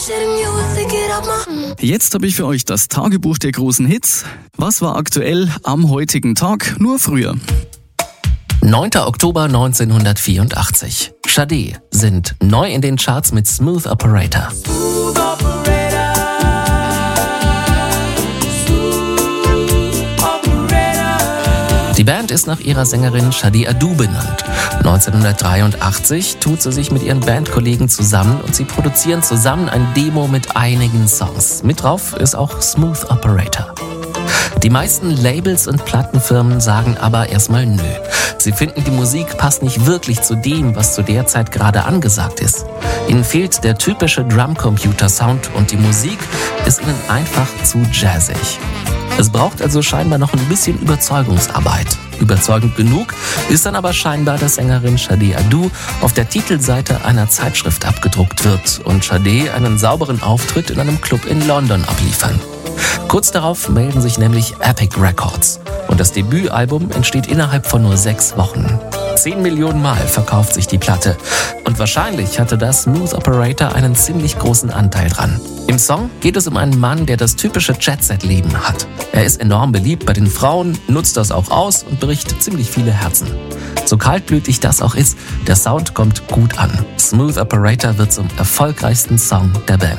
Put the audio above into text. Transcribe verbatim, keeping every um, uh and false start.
Jetzt habe ich für euch das Tagebuch der großen Hits. Was war aktuell am heutigen Tag, nur früher? neunter Oktober neunzehnhundertvierundachtzig. Sade sind neu in den Charts mit Smooth Operator. Die Band ist nach ihrer Sängerin Shadi Adu benannt. neunzehnhundertdreiundachtzig tut sie sich mit ihren Bandkollegen zusammen und sie produzieren zusammen ein Demo mit einigen Songs. Mit drauf ist auch Smooth Operator. Die meisten Labels und Plattenfirmen sagen aber erstmal nö. Sie finden, die Musik passt nicht wirklich zu dem, was zu der Zeit gerade angesagt ist. Ihnen fehlt der typische Drumcomputer-Sound und die Musik ist ihnen einfach zu jazzig. Es braucht also scheinbar noch ein bisschen Überzeugungsarbeit. Überzeugend genug ist dann aber scheinbar, dass Sängerin Shadi Adu auf der Titelseite einer Zeitschrift abgedruckt wird und Sade einen sauberen Auftritt in einem Club in London abliefern. Kurz darauf melden sich nämlich Epic Records und das Debütalbum entsteht innerhalb von nur sechs Wochen. Zehn Millionen Mal verkauft sich die Platte und wahrscheinlich hatte das Smooth Operator einen ziemlich großen Anteil dran. Im Song geht es um einen Mann, der das typische Jet-Set-Leben hat. Er ist enorm beliebt bei den Frauen, nutzt das auch aus und bricht ziemlich viele Herzen. So kaltblütig das auch ist, der Sound kommt gut an. Smooth Operator wird zum erfolgreichsten Song der Band.